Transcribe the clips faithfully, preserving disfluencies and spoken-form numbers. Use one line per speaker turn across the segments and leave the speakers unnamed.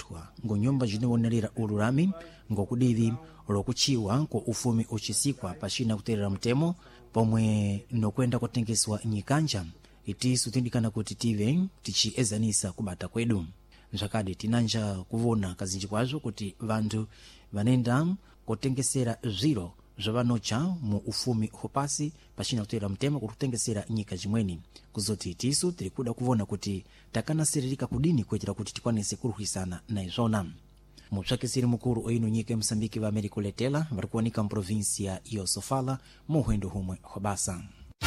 kuchitwa ngonyumba zinowonerera ululami ngokudiri lokuchiwa kwa ufumi uchisikwa pachina kuterera mtemo pomwe nokwenda kutengeswa nyikanja itisu tindikana kuti tive tichiezanisa kubata kwedu nzakadi tinanja kuvona kazinji kwazo kuti vantu vanenda kutengesera ziro zvavanocha mu ufumi hopasi pachina kuterera mtemo kutengesera nyika jimweni kuzoti itisu tiri kuda kuvona kuti takanasiririka kudini kuitira kuti tikwanise kuruhisana na izona mutsvakisiri mukuru oino nyika Msambiki va Amerika letela vari kuwanika mprovinsia iyo Sofala muhwendo humwe hobasa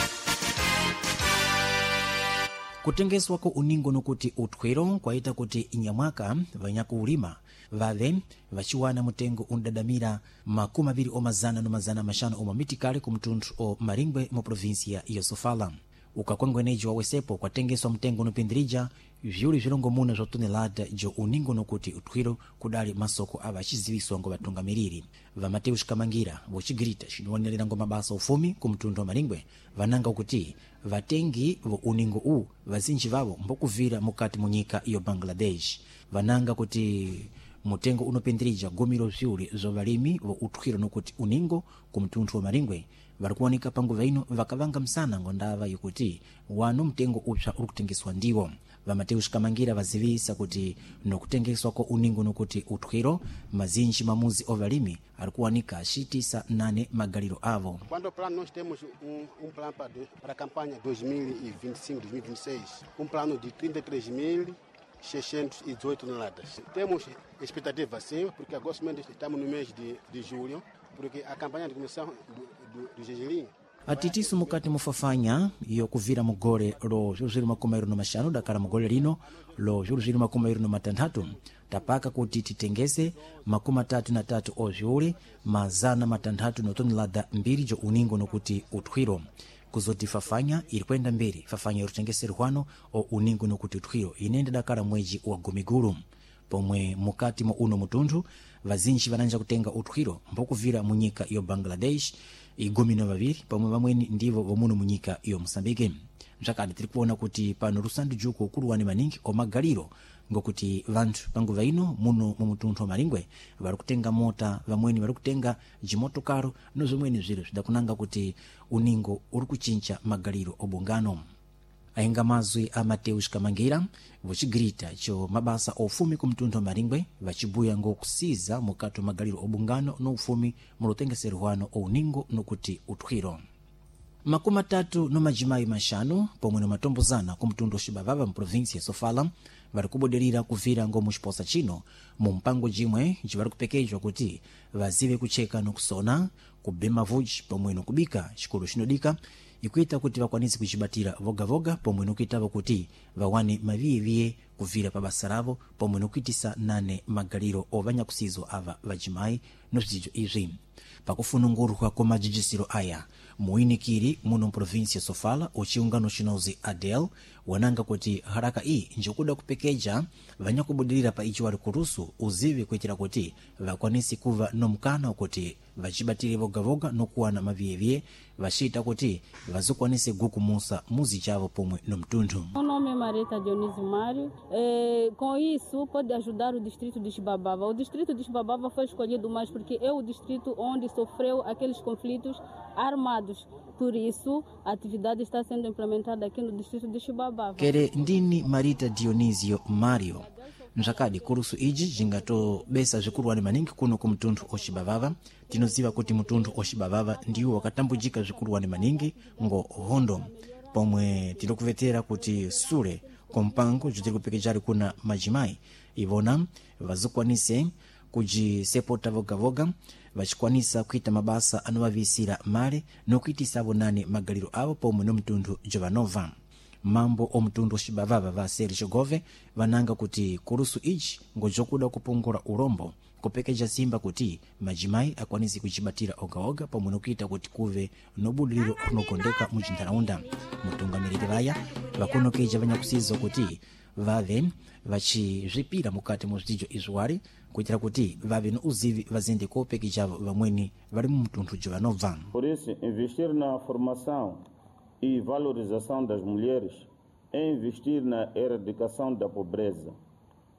kutengeswa ko uningo nokuti uthwero kwaita kuti inyamwaka vanyakuulima vave vachiwana mutengo undadamira makumi abiri omazana no mazana mashanu omamitikale ku mtunthu o Maringwe mu provinsia iyo Sofala ukakwengweneji wawesepo kwatengeswa mtengo nopindirija vyuli vilongo muna zwa tonelada jo uningo nokuti uthwiro kudali masoko ava achiziviswa ngo vatungamiriri va Mateus Kamangira vochigirita xinowanelera ngo mabasa ufumi ku mtundu wa Maringwe vananga kuti vatengi vo uningo u vazinji vavo mbokuvira mukati munyika iyo Bangladesh vananga kuti mutengo unopindirija gomiro vyuli zo valimi vo uthwiro nokuti uningo ku mtundu wa Maringwe vari kuwanika panguva ino vakavanga msana ngondava yokuti wano mtengo upsa uri kutengeswa ndiwo va Mateus Kamangira vazivisa kuti nokutengeswa ko uningo nokuti uthwiro mazinji mamuzi ovalimi ari kuwanika achitisa nane magaliro avo.
Quando o plano nós temos um, um plano para, para a campanha dois mil e vinte e cinco dois mil e vinte e seis, um plano de trinta e três mil seiscentos e dezoito toneladas. Temos expectativa sim, porque agora estamos no mês de, de julho, porque a campanha de comissão do, do, do Gegelim
atitisu mukati mufafanya iyo kuvira mugole lo ziluzili makumi awiri no mashanu dakala mugole lino lo ziluzili makumi awiri no matanthatu tapaka kuti titengese makumi atatu na tatu ovyuli mazana matanthatu no tonelada mbiri jo uningo nokuti uthwiro kuzoti fafanya ili kwenda mbiri fafanya irutengeserwano o uningo nokuti uthwiro inende dakala mweji wa Gumigulu pomwe mukati mo uno mutunthu vazinji vananja kutenga uthwiro mbokuvira munyika iyo Bangladesh igumi na vaviri pomwe vamweni ndivo vomuno munyika iyo Msambiki mzakadi tiri kuona kuti pano rusandi juko ukuluwani maningi omagaliro ngokuti vantu panguva ino muno mu mutunthu wa Maringwe vari kutenga mota vamweni vari kutenga jimotokaro nozomweni zviro zvidakunanga kuti uningo uri kuchincha magaliro obungano ainga mazwi a Mateus Kamangira vochigirita cho mabasa ofumi ku mtunthu wa Maringwe vachibuya ngokusiza mukati wa magaliro obungano no ufumi mulotengeserwano o uningo nokuti uthwiro makumi atatu no majimayi mashanu pomwe no matombozana ku mtundu oxibavava mu provinsia ya Sofala vari kuboderera kuvira ngo muxiposa chino mu mpango jimwe civari kupekejwa kuti vazive kucheka nokusona kubema vuji pomwe nokubika xikolo xinodika ikuita kuti vakwanise kuchibatira vogavoga pomwe nokuitava kuti vawane maviyeviye kuvira pa basa ravo pomwe nokuitisa nane magaliro ovanyakusizo ava vajimayi nozvidzidzo izvi pakufunungurwa kwa majijisiro aya muinikiri muno provinsia Sofala uchiungano chinozi Adel wananga kuti haraka iyi njokuda kupekeja vanyakubudirira pa ichi wari kurusu uzive kuitira kuti vakwanisi kuva nomkana kuti vachibatire vogavoga nokuwana maviyeviye vachita kuti vazokwanise gukumusa muzi chavo pomwe nomtunthu.
Meu nome é Marita Dionísio Mário. É, com isso pode ajudar o distrito de Xibabava. O distrito de Xibabava foi escolhido mais porque é o distrito onde sofreu aqueles conflitos armados. Por isso, a atividade está sendo implementada aqui no distrito de Xibabava.
Kere ndini Marita Dionísio Mário. Mzakadi kurusu iji jingato besa zvikuluwani maningi kuno ku mtunthu oxibavava tinoziva kuti mtunthu oxibavava ndiwo wakatambujika zvikuluwani maningi ngo hondo pomwe tinokuvetera kuti sule kwa mpango jutiri kupekejari kuna majimayi ivona vazokwanise kujisepota vogavoga vachikwanisa kuita mabasa anovavisira male nokuitisa avo nane magaliro avo pomwe no mtunthu Jovanova mambo omtundu oxibavava va Sergio Gove vananga kuti kurusu ichi ngojokuda kupungula urombo kupekeja simba kuti majimayi akwanisi kuchibatira ogaoga pomwe nokuita kuti kuve nobuduliro kunokondeka muchintaraunda mutungamiriri vaya vakunokeja vanyakusiza kuti vave vachizvipira mukati muzvidzidzo izwari kuitira kuti vave no uzivi vazende kopekejavo vamweni vari mu mtunthu Jovanova.
Por isso, investir na formação e valorização das mulheres é investir na erradicação da pobreza.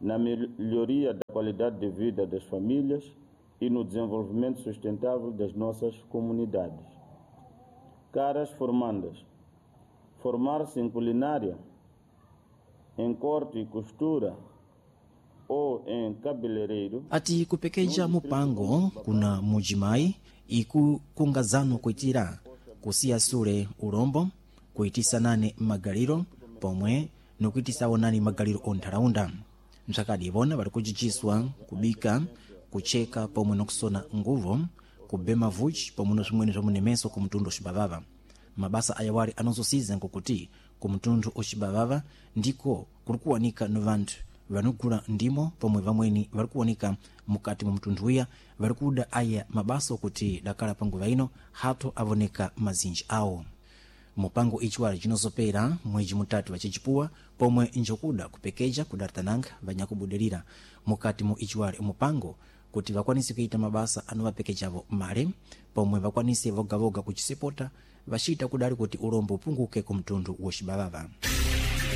na melhoria da qualidade de vida das famílias e no desenvolvimento sustentável das nossas comunidades. Caras formandas, formar-se em culinária, em corte e costura ou em cabeleireiro.
Ati kupekeja mupango kuna mujimai iku kungazano kuitira kusia sure urombo kuitisa nane magaliro pomwe nokuitisa onani magaliro ontaraunda msakadi bona bali kujichiswa kubika kucheka pomwe nokusona nguvo kubema vuchi pomwe nosumwene zomunemeso ku mtundu oshibababa mabasa ayawari anozosiza nkokuti ku mtundu oshibababa ndiko kulikuwanika no vantu vanogula ndimo pomwe vamweni valikuwanika mukati mu mtundu uya valikuda aya mabasa okuti dakala panguva ino hato avoneka mazinji awo mupango ichiwali chinosopera mwezi mutatu vachichipuwa pomwe njokuda kupekeja kudartananga vanyakubudirira mukati mu ichiwali mupango kuti vakwanise kuita mabasa anovapekejavo male pomwe vakwanise vogavoga kuchisipota vachita kudali kuti ulombo upunguke ku mtundu woshibababa.